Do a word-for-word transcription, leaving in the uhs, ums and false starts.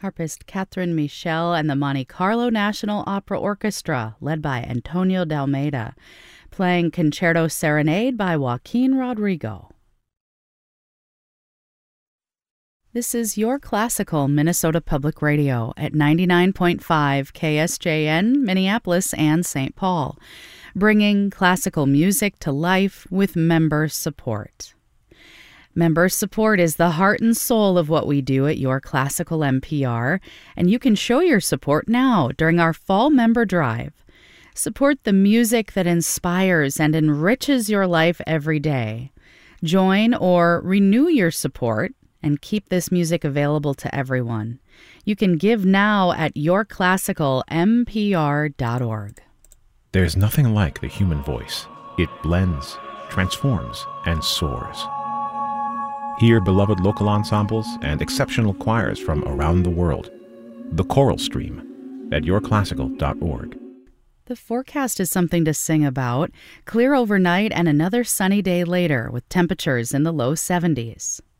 harpist Catherine Michel and the Monte Carlo National Opera Orchestra, led by Antonio D'Almeida, playing Concerto Serenade by Joaquin Rodrigo. This is Your Classical Minnesota Public Radio at ninety-nine point five K S J N, Minneapolis and Saint Paul, bringing classical music to life with member support. Member support is the heart and soul of what we do at Your Classical M P R, and you can show your support now during our fall member drive. Support the music that inspires and enriches your life every day. Join or renew your support and keep this music available to everyone. You can give now at your classical m p r dot org. There's nothing like the human voice. It blends, transforms, and soars. Hear beloved local ensembles and exceptional choirs from around the world. The Choral Stream at your classical dot org. The forecast is something to sing about. Clear overnight and another sunny day later with temperatures in the low seventies.